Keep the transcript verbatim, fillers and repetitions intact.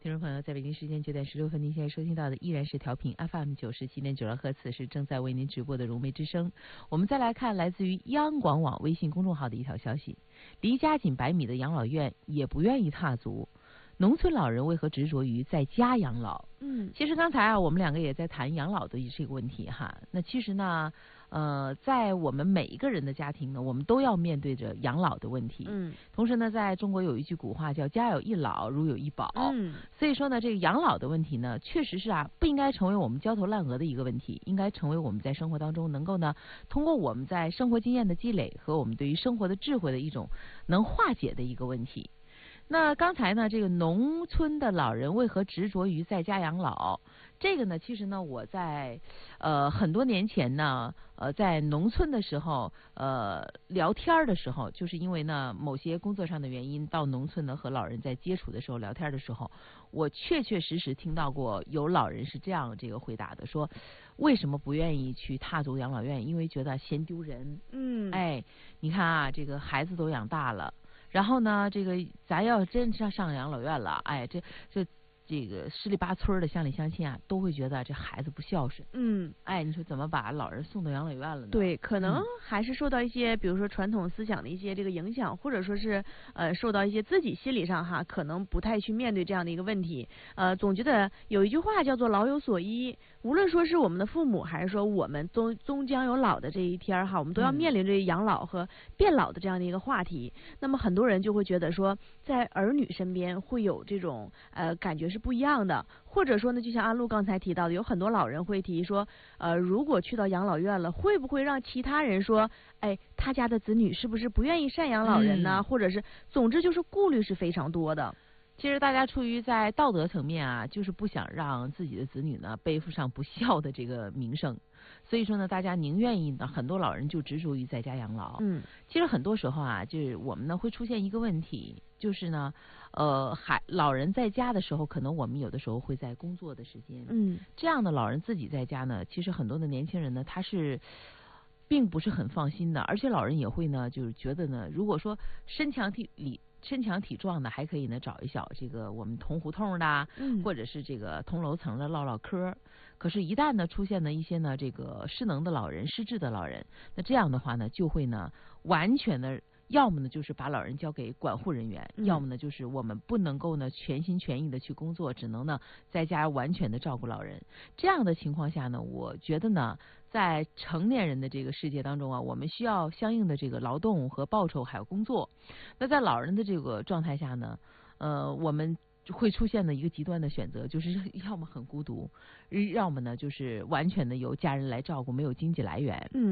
听众朋友，在北京时间九点十六分，您现在收听到的依然是调频 F M 九十七点九二赫兹，是正在为您直播的融媒之声。我们再来看来自于央广网微信公众号的一条消息：离家仅百米的养老院也不愿意踏足，农村老人为何执着于在家养老？ 嗯， 其实刚才啊，我们两个也在谈养老的这个问题哈。那其实呢，呃，在我们每一个人的家庭呢，我们都要面对着养老的问题。 嗯， 同时呢，在中国有一句古话叫"家有一老，如有一宝"。 嗯， 所以说呢，这个养老的问题呢，确实是啊，不应该成为我们焦头烂额的一个问题，应该成为我们在生活当中能够呢，通过我们在生活经验的积累和我们对于生活的智慧的一种能化解的一个问题。那刚才呢，这个农村的老人为何执着于在家养老？这个呢，其实呢，我在呃很多年前呢，呃，在农村的时候，呃，聊天的时候，就是因为呢某些工作上的原因，到农村呢和老人在接触的时候，聊天的时候，我确确实实听到过有老人是这样这个回答的，说为什么不愿意去踏足养老院？因为觉得嫌丢人。 嗯， 哎，你看啊，这个孩子都养大了。然后呢，这个咱要真上上养老院了，哎，这这这个十里八村的乡里乡亲啊，都会觉得这孩子不孝顺。 嗯， 哎，你说怎么把老人送到养老院了呢？ 对，可能还是受到一些，比如说传统思想的一些这个影响，或者说是呃受到一些自己心理上哈，可能不太去面对这样的一个问题。呃，总觉得有一句话叫做老有所依，无论说是我们的父母，还是说我们终终将有老的这一天哈，我们都要面临着养老和变老的这样的一个话题。嗯、那么很多人就会觉得说，在儿女身边会有这种呃感觉是不一样的，或者说呢，就像安陆刚才提到的，有很多老人会提说，呃，如果去到养老院了，会不会让其他人说，哎，他家的子女是不是不愿意赡养老人呢？嗯、或者是，总之就是顾虑是非常多的。 其实大家出于在道德层面啊，就是不想让自己的子女呢背负上不孝的这个名声，所以说呢，大家宁愿意呢，很多老人就执着于在家养老。 嗯， 其实很多时候啊，就是我们呢会出现一个问题，就是呢，呃，还老人在家的时候，可能我们有的时候会在工作的时间， 嗯， 这样的老人自己在家呢，其实很多的年轻人呢，他是并不是很放心的，而且老人也会呢，就是觉得呢，如果说身强体里。身强体壮的还可以呢，找一小这个我们同胡同的， 嗯、 或者是这个同楼层的唠唠嗑。可是，一旦呢出现了一些呢这个失能的老人、失智的老人，那这样的话呢，就会呢完全的，要么呢就是把老人交给管护人员， 嗯、 要么呢就是我们不能够呢全心全意的去工作，只能呢在家完全的照顾老人。这样的情况下呢，我觉得呢。在成年人的这个世界当中啊，我们需要相应的这个劳动和报酬，还有工作。那在老人的这个状态下呢，呃，我们会出现的一个极端的选择，就是要么很孤独，要么呢就是完全的由家人来照顾，没有经济来源。 嗯。